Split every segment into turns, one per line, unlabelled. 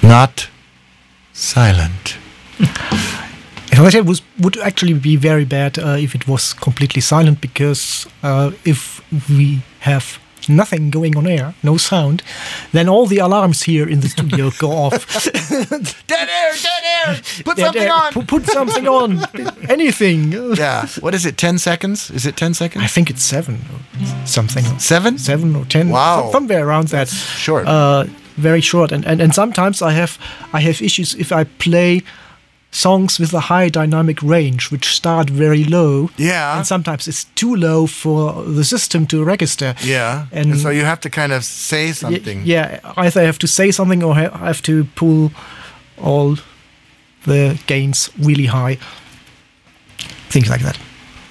not silent.
It would actually be very bad if it was completely silent, because if we have nothing going on air, no sound, then all the alarms here in the studio go off.
Dead air! Put
Dead
something
air.
on!
Put something on! Anything!
Yeah. What is it, 10 seconds? Is it 10 seconds?
I think it's 7 or something.
7?
7 or 10.
Wow.
Somewhere around that.
Short.
Very short. And sometimes I have issues if I play songs with a high dynamic range, which start very low.
Yeah.
And sometimes it's too low for the system to register.
Yeah. And so you have to kind of say something.
Yeah. Either I have to say something or I have to pull all the gains really high. Things like that.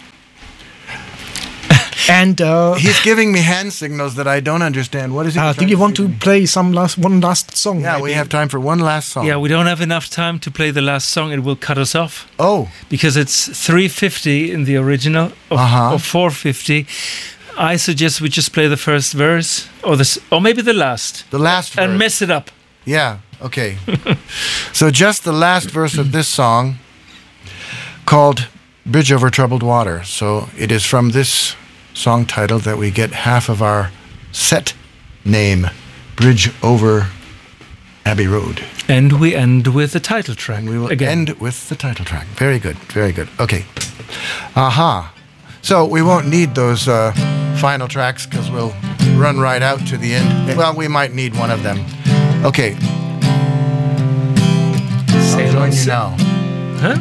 And
he's giving me hand signals that I don't understand. What is it?
Do you want to play one last song?
Yeah,
maybe?
we have time for one last song.
Yeah, we don't have enough time to play the last song. It will cut us off.
Oh.
Because it's 3:50 in the original, or 4:50. I suggest we just play the first verse, or maybe the last.
The last verse.
And mess it up.
Yeah, okay. So just the last verse of this song, called Bridge Over Troubled Water. So it is from this song title that we get half of our set name, Bridge Over Abbey Road.
And we end with the title track.
And we will
again.
end with the title track. Very good, very good. Okay. Aha. So we won't need those final tracks because we'll run right out to the end. Well, we might need one of them. Okay. I'll join you now.
Huh?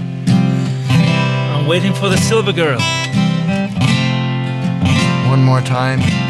I'm waiting for the Silver Girl.
One more time.